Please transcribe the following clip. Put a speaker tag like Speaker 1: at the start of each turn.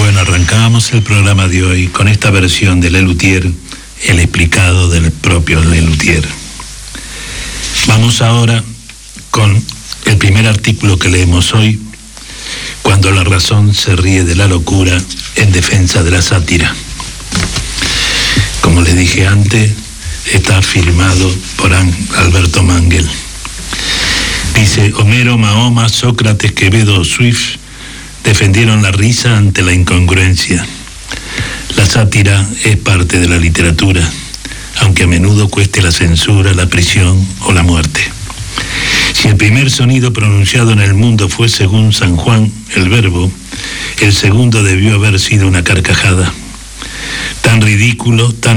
Speaker 1: Bueno, arrancábamos el programa de hoy con esta versión de Lelutier, el explicado del propio Lelutier. Vamos ahora con el primer artículo que leemos hoy, cuando la razón se ríe de la locura en defensa de la sátira. Como les dije antes, está firmado por Alberto Mangel. Dice: Homero, Mahoma, Sócrates, Quevedo, Swift defendieron la risa ante la incongruencia. La sátira es parte de la literatura, aunque a menudo cueste la censura, la prisión o la muerte. Si el primer sonido pronunciado en el mundo fue, según San Juan, el verbo, el segundo debió haber sido una carcajada. Tan ridículo, tan